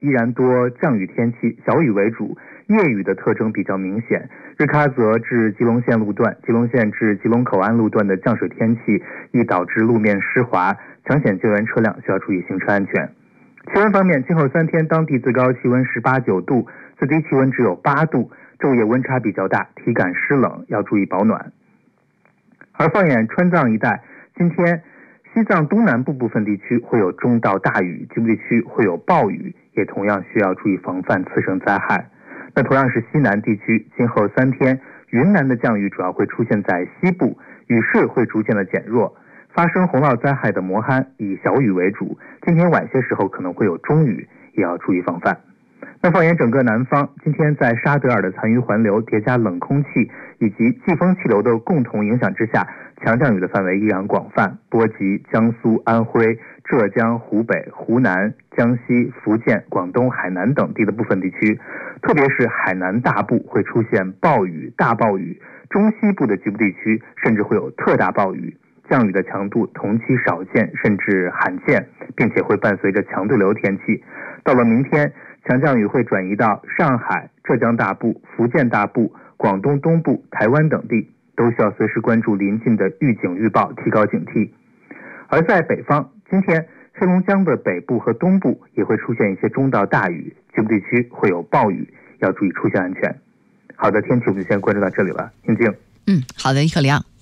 依然多降雨天气，小雨为主，夜雨的特征比较明显。日喀则至吉隆县路段、吉隆县至吉隆口岸路段的降水天气易导致路面湿滑，抢险救援车辆需要注意行车安全。气温方面，今后3天当地最高气温18、9度，最低气温只有8度，昼夜温差比较大，体感湿冷，要注意保暖。而放眼川藏一带，今天西藏东南部部分地区会有中到大雨，局部地区会有暴雨，也同样需要注意防范次生灾害。那同样是西南地区，今后3天云南的降雨主要会出现在西部，雨势会逐渐的减弱。发生洪涝灾害的摩憨以小雨为主，今天晚些时候可能会有中雨，也要注意防范。那放眼整个南方，今天在沙德尔的残余环流叠加冷空气以及季风气流的共同影响之下，强降雨的范围依然广泛，波及江苏、安徽、浙江、湖北、湖南、江西、福建、广东、海南等地的部分地区，特别是海南大部会出现暴雨、大暴雨，中西部的局部地区甚至会有特大暴雨。降雨的强度同期少见，甚至罕见，并且会伴随着强对流天气。到了明天，强降雨会转移到上海、浙江大部、福建大部、广东东部、台湾等地，都需要随时关注临近的预警预报，提高警惕。而在北方，今天黑龙江的北部和东部也会出现一些中到大雨，局部地区会有暴雨，要注意出行安全。好的，天气我们就先关注到这里了。宁静。 好的，贺亮。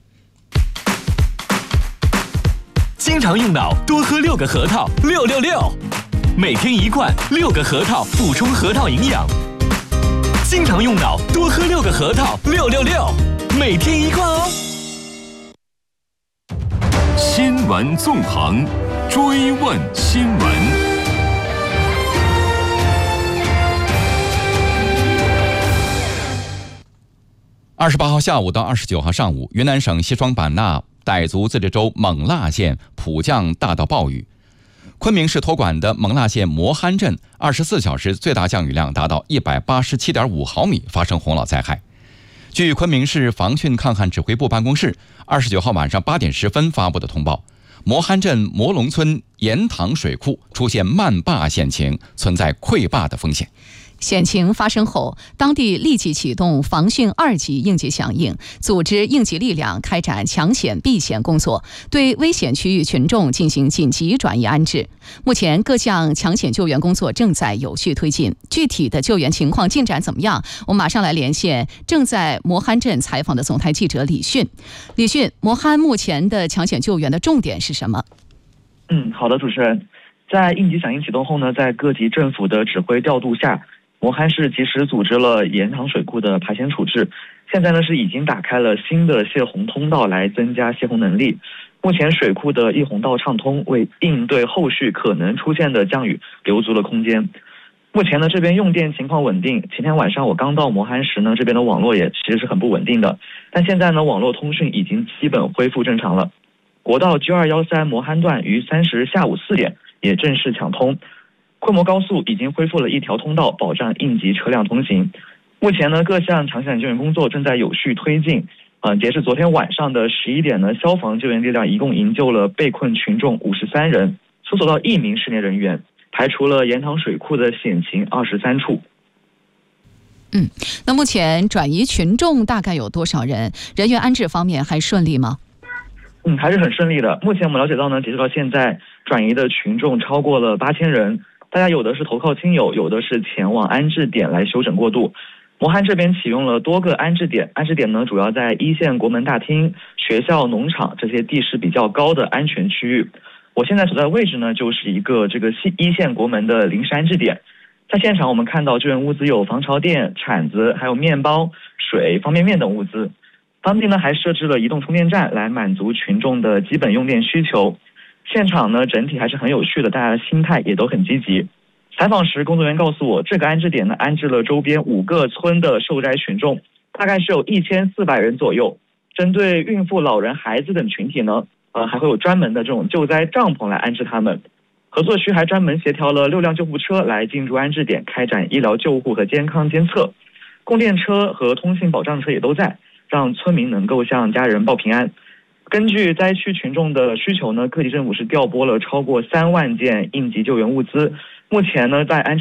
经常用脑，多喝6个核桃，666，每天1罐，6个核桃补充核桃营养。经常用脑，多喝6个核桃，666，每天1罐哦。 新闻纵横，追问新闻。 28号下午到29号上午，云南省西双版纳傣族自治州勐腊县普降大到暴雨。昆明市托管的勐腊县摩憨镇24小时最大降雨量达到187.5毫米，发生洪涝灾害。据昆明市防汛抗旱指挥部办公室29号晚上8点10分发布的通报，摩憨镇摩龙村盐塘水库出现漫坝险情，存在溃坝的风险。 险情发生后，当地立即启动防汛2级应急响应，组织应急力量开展抢险避险工作，对危险区域群众进行紧急转移安置。目前各项抢险救援工作正在有序推进，具体的救援情况进展怎么样？我们马上来连线正在摩憨镇采访的总台记者李迅。李迅，摩憨目前的抢险救援的重点是什么？ 好的，主持人。在应急响应启动后呢，在各级政府的指挥调度下，摩憨市及时组织了盐塘水库的排险处置，现在呢是已经打开了新的泄洪通道来增加泄洪能力。目前水库的溢洪道畅通，为应对后续可能出现的降雨留足了空间。目前呢这边用电情况稳定，前天晚上我刚到摩憨时呢，这边的网络也其实是很不稳定的，但现在呢网络通讯已经基本恢复正常了。国道9213摩憨段于30日下午4点也正式抢通。昆摩高速已经恢复了一条通道，保障应急车辆通行。目前呢，各项抢险救援工作正在有序推进。截至昨天晚上的11点呢，消防救援力量一共营救了被困群众53人，搜索到1名失联人员，排除了盐塘水库的险情23处。 那目前转移群众大概有多少人？人员安置方面还顺利吗？ 还是很顺利的。目前我们了解到呢，截止到现在，转移的群众超过了8000人。大家有的是投靠亲友，有的是前往安置点来休整过渡。摩憨这边启用了多个安置点，安置点呢主要在1线国门大厅、学校、农场这些地势比较高的安全区域。我现在所在的位置呢，就是一个1线国门的临时安置点。在现场我们看到救援物资有防潮垫、铲子，还有面包、水、方便面等物资。当地呢还设置了移动充电站来满足群众的基本用电需求。现场呢整体还是很有序的，大家的心态也都很积极。采访时，工作人员告诉我，这个安置点呢安置了周边5个村的受灾群众，大概是有1400人左右。针对孕妇、老人、孩子等群体呢，还会有专门的这种救灾帐篷来安置他们。合作区还专门协调了6辆救护车来进驻安置点，开展医疗救护和健康监测。供电车和通信保障车也都在，让村民能够向家人报平安。根据灾区群众的需求呢，各级政府是调拨了超过3万件应急救援物资， 目前呢，在安